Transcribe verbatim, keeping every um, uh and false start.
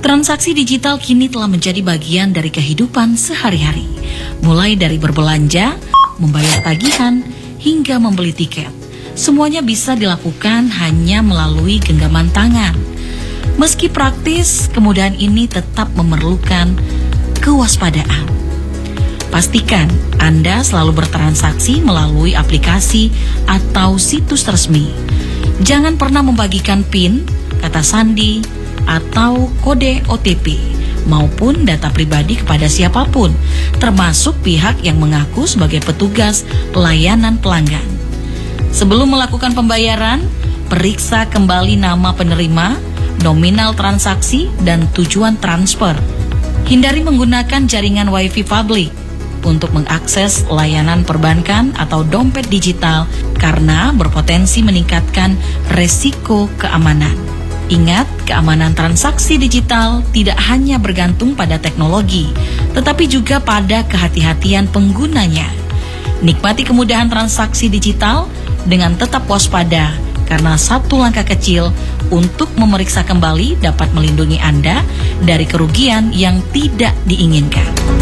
Transaksi digital kini telah menjadi bagian dari kehidupan sehari-hari, mulai dari berbelanja, membayar tagihan, hingga membeli tiket. Semuanya bisa dilakukan hanya melalui genggaman tangan. Meski praktis, kemudahan ini tetap memerlukan kewaspadaan. Pastikan Anda selalu bertransaksi melalui aplikasi atau situs resmi. Jangan pernah membagikan PIN, kata sandi, atau kode O T P maupun data pribadi kepada siapapun, termasuk pihak yang mengaku sebagai petugas layanan pelanggan. Sebelum melakukan pembayaran, periksa kembali nama penerima, nominal transaksi, dan tujuan transfer. Hindari menggunakan jaringan wifi publik untuk mengakses layanan perbankan atau dompet digital karena berpotensi meningkatkan resiko keamanan. Ingat, keamanan transaksi digital tidak hanya bergantung pada teknologi, tetapi juga pada kehati-hatian penggunanya. Nikmati kemudahan transaksi digital dengan tetap waspada, karena satu langkah kecil untuk memeriksa kembali dapat melindungi Anda dari kerugian yang tidak diinginkan.